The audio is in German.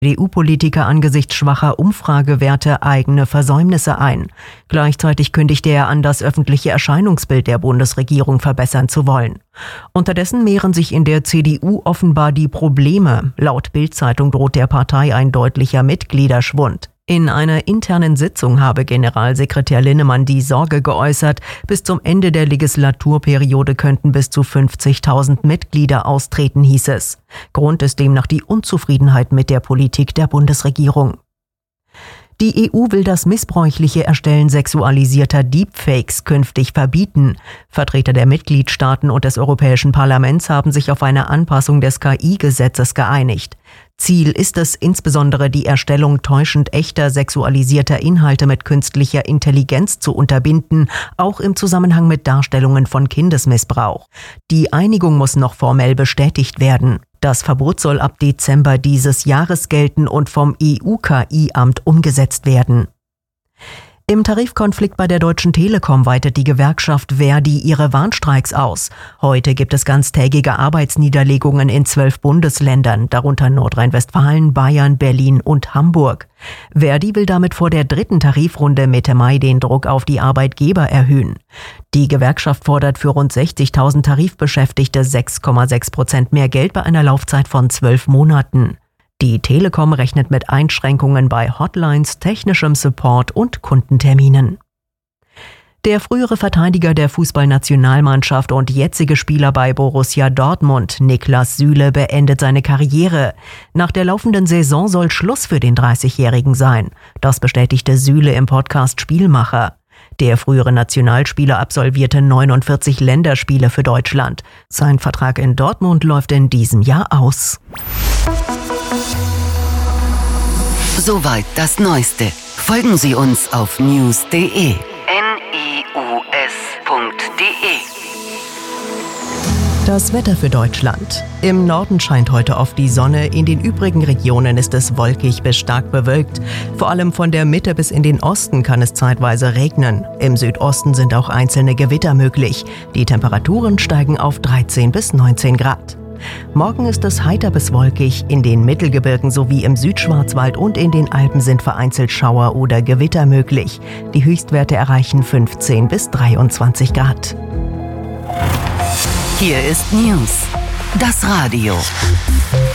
CDU-Politiker angesichts schwacher Umfragewerte eigene Versäumnisse ein. Gleichzeitig kündigte er an, das öffentliche Erscheinungsbild der Bundesregierung verbessern zu wollen. Unterdessen mehren sich in der CDU offenbar die Probleme. Laut Bild-Zeitung droht der Partei ein deutlicher Mitgliederschwund. In einer internen Sitzung habe Generalsekretär Linnemann die Sorge geäußert, bis zum Ende der Legislaturperiode könnten bis zu 50.000 Mitglieder austreten, hieß es. Grund ist demnach die Unzufriedenheit mit der Politik der Bundesregierung. Die EU will das missbräuchliche Erstellen sexualisierter Deepfakes künftig verbieten. Vertreter der Mitgliedstaaten und des Europäischen Parlaments haben sich auf eine Anpassung des KI-Gesetzes geeinigt. Ziel ist es insbesondere, die Erstellung täuschend echter sexualisierter Inhalte mit künstlicher Intelligenz zu unterbinden, auch im Zusammenhang mit Darstellungen von Kindesmissbrauch. Die Einigung muss noch formell bestätigt werden. Das Verbot soll ab Dezember dieses Jahres gelten und vom EU-KI-Amt umgesetzt werden. Im Tarifkonflikt bei der Deutschen Telekom weitet die Gewerkschaft ver.di ihre Warnstreiks aus. Heute gibt es ganztägige Arbeitsniederlegungen in 12 Bundesländern, darunter Nordrhein-Westfalen, Bayern, Berlin und Hamburg. ver.di will damit vor der 3. Tarifrunde Mitte Mai den Druck auf die Arbeitgeber erhöhen. Die Gewerkschaft fordert für rund 60.000 Tarifbeschäftigte 6,6% mehr Geld bei einer Laufzeit von 12 Monaten. Die Telekom rechnet mit Einschränkungen bei Hotlines, technischem Support und Kundenterminen. Der frühere Verteidiger der Fußballnationalmannschaft und jetzige Spieler bei Borussia Dortmund, Niklas Süle, beendet seine Karriere. Nach der laufenden Saison soll Schluss für den 30-Jährigen sein. Das bestätigte Süle im Podcast Spielmacher. Der frühere Nationalspieler absolvierte 49 Länderspiele für Deutschland. Sein Vertrag in Dortmund läuft in diesem Jahr aus. Soweit das Neueste. Folgen Sie uns auf news.de. Das Wetter für Deutschland. Im Norden scheint heute oft die Sonne, in den übrigen Regionen ist es wolkig bis stark bewölkt. Vor allem von der Mitte bis in den Osten kann es zeitweise regnen. Im Südosten sind auch einzelne Gewitter möglich. Die Temperaturen steigen auf 13 bis 19 Grad. Morgen ist es heiter bis wolkig. In den Mittelgebirgen sowie im Südschwarzwald und in den Alpen sind vereinzelt Schauer oder Gewitter möglich. Die Höchstwerte erreichen 15 bis 23 Grad. Hier ist News, das Radio.